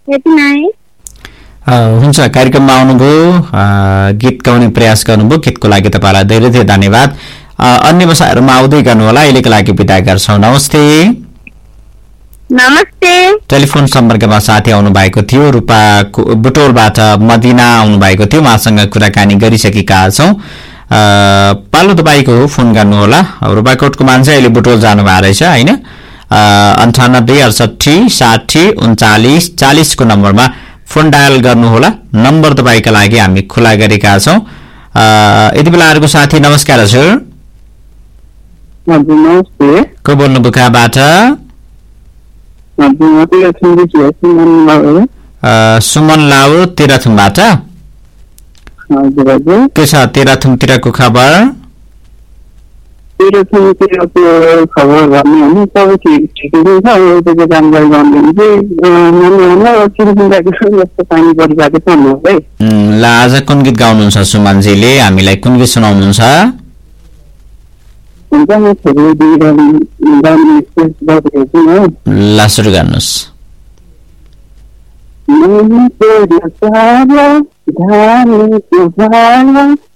यति नै। हुन्छ, कार्यक्रममा आउनुभयो, गीत गाउने प्रयास गर्नुभयो, गीतको लागि तपाईँलाई धेरै धेरै धन्यवाद। अन्य बसाहरूमा आउँदै गर्नुहोला, अहिलेको लागि बिदा गर्छौँ। नमस्ते। नमस्ते। टेलिफोन सम्पर्कमा साथी आउनु भएको थियो, रूपा बुटोलबाट मदिना आउनु भएको थियो, उहाँसँग कुराकानी गरिसकेका छौँ। पालो तपाईँको हो, फोन गर्नुहोला। रूपाकोटको मान्छे अहिले बुटोल जानुभएको रहेछ होइन। 98 68 60 39 40 को नम्बरमा फोन डायल गर्नुहोला। नम्बर तपाईँका लागि हामी खुला गरेका छौँ। यति बेला अर्को साथी, नमस्कार हजुर। नमस्ते। को बोल्नुभयो, कहाँबाट? सुमन लाउ तेह्रथुमबाट। के छ तेह्रथुमतिरको खबर? तेह्रथुमतिरको खबर भन्ने हो सबै ठिकै छ। एउटा जानकारी जस्तो पानी परिरहेको छ है। ल, आज कुन गीत गाउनुहुन्छ सुमनजीले? हामीलाई कुन गीत सुनाउनुहुन्छ? ल, सुरु गर्नुहोस्। धानी